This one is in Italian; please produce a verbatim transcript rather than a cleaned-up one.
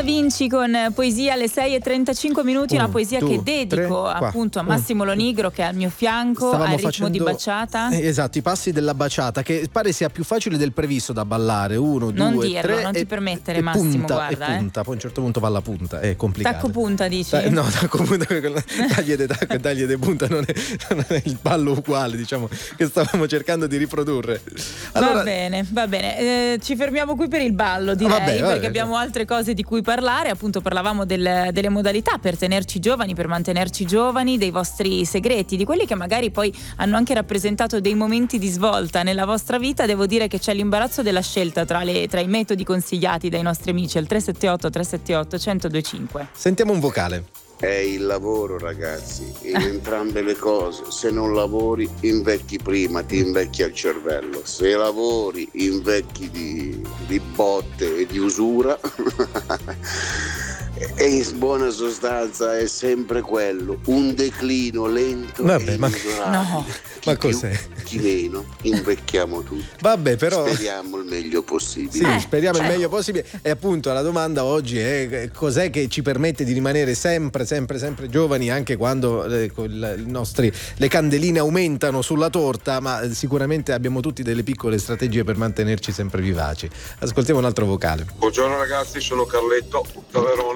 Vinci con poesia alle sei e trentacinque minuti, Un, una poesia due, che dedico tre, appunto a un, Massimo Lonigro, che è al mio fianco, Stavamo al ritmo facendo, di baciata. eh, esatto, i passi della baciata, che pare sia più facile del previsto da ballare. Uno, Non due, dirlo, tre non ti e, permettere, e Massimo, punta, guarda, e punta. eh. Poi a un certo punto va alla punta, è complicato. Tacco punta, dici? Da, no, tacco punta, tagli di tacco e tagli di punta non è, non è il ballo uguale, diciamo, che stavamo cercando di riprodurre. Allora, va bene, va bene. Eh, ci fermiamo qui per il ballo, direi, vabbè, vabbè, perché abbiamo altre cose di cui parlare. Appunto, parlavamo del, delle modalità per tenerci giovani, per mantenerci giovani, dei vostri segreti, di quelli che magari poi hanno anche rappresentato dei momenti di svolta nella vostra vita. Devo dire che c'è l'imbarazzo della scelta tra, le, tra i metodi consigliati dai nostri amici al tre sette otto tre sette otto uno zero due cinque. Sentiamo un vocale. È il lavoro, ragazzi, in entrambe le cose. Se non lavori invecchi prima, ti invecchia il cervello. Se lavori invecchi di, di botte e di usura. E in buona sostanza è sempre quello, un declino lento. Vabbè, e ma, no. chi ma più, cos'è? chi meno, invecchiamo tutti. Vabbè, però speriamo il meglio possibile. sì, Eh, speriamo certo. il meglio possibile. E appunto la domanda oggi è: cos'è che ci permette di rimanere sempre, sempre, sempre giovani, anche quando eh, il, i nostri, le candeline aumentano sulla torta, ma sicuramente abbiamo tutti delle piccole strategie per mantenerci sempre vivaci. Ascoltiamo un altro vocale. Buongiorno ragazzi, sono Carletto da Verona.